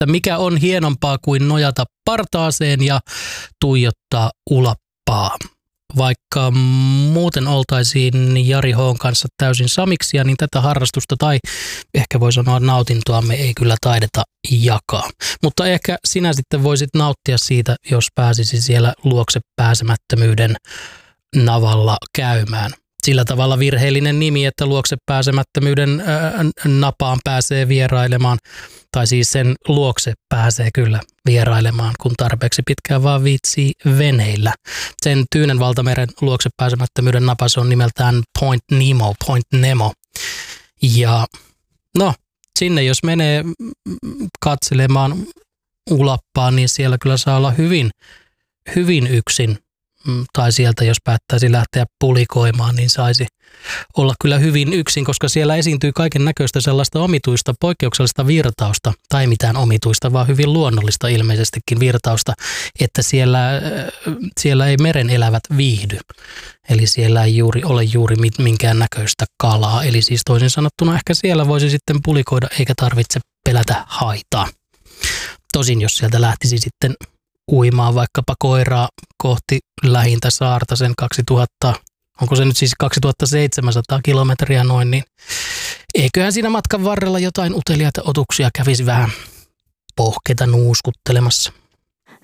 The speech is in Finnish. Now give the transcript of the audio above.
mikä on hienompaa kuin nojata partaaseen ja tuijottaa ulappaa. Vaikka muuten oltaisiin Jari H:n kanssa täysin samiksia, niin tätä harrastusta tai ehkä voi sanoa nautintoamme ei kyllä taideta jakaa. Mutta ehkä sinä sitten voisit nauttia siitä, jos pääsisi siellä luokse pääsemättömyyden navalla käymään. Sillä tavalla virheellinen nimi, että luokse pääsemättömyyden napaan pääsee vierailemaan, tai siis sen luokse pääsee kyllä vierailemaan, kun tarpeeksi pitkään vaan viitsii veneillä. Sen Tyynen valtameren luokse pääsemättömyyden napa, se on nimeltään Point Nemo. Ja no, sinne jos menee katselemaan ulappaa, niin siellä kyllä saa olla hyvin yksin. Tai sieltä, jos päättäisi lähteä pulikoimaan, niin saisi olla kyllä hyvin yksin, koska siellä esiintyy kaiken näköistä sellaista omituista, poikkeuksellista virtausta, tai mitään omituista, vaan hyvin luonnollista ilmeisestikin virtausta, että siellä ei meren elävät viihdy. Eli siellä ei ole juuri minkään näköistä kalaa. Eli siis toisin sanottuna ehkä siellä voisi sitten pulikoida, eikä tarvitse pelätä haitaa. Tosin jos sieltä lähtisi sitten uimaan vaikkapa koiraa kohti lähintä saarta sen 2700 kilometriä noin, niin eiköhän siinä matkan varrella jotain uteliaita otuksia kävisi vähän pohkeita nuuskuttelemassa.